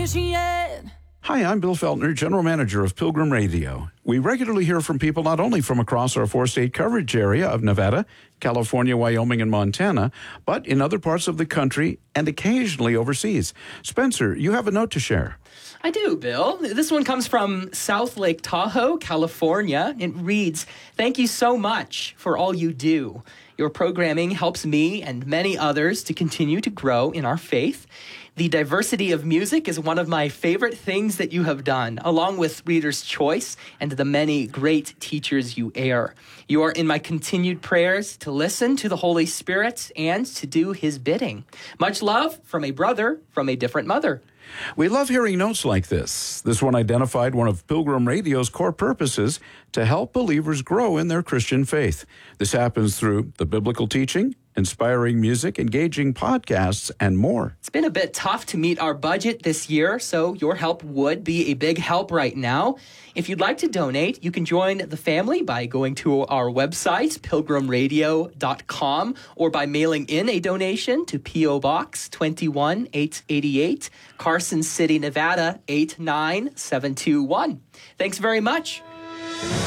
finished yet. Hi, I'm Bill Feltner, General Manager of Pilgrim Radio. We regularly hear from people not only from across our four-state coverage area of Nevada, California, Wyoming, and Montana, but in other parts of the country and occasionally overseas. Spencer, you have a note to share. I do, Bill. This one comes from South Lake Tahoe, California. It reads, "Thank you so much for all you do. Your programming helps me and many others to continue to grow in our faith. The diversity of music is one of my favorite things that you have done, along with Reader's Choice and the many great teachers you air. You are in my continued prayers to listen to the Holy Spirit and to do his bidding. Much love from a brother from a different mother." We love hearing notes like this. This one identified one of Pilgrim Radio's core purposes to help believers grow in their Christian faith. This happens through the biblical teaching, inspiring music, engaging podcasts, and more. It's been a bit tough to meet our budget this year, so your help would be a big help right now. If you'd like to donate, you can join the family by going to our website, pilgrimradio.com, or by mailing in a donation to P.O. Box 21888, Carson City, Nevada 89721. Thanks very much.